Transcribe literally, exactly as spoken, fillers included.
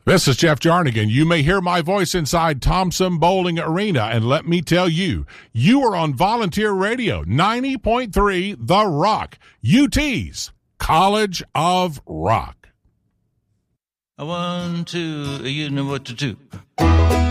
This is Jeff Jarnigan. You may hear my voice inside Thompson Bowling Arena, and let me tell you, you are on Volunteer Radio, ninety point three The Rock, U T's College of Rock. One, two, you know what to do.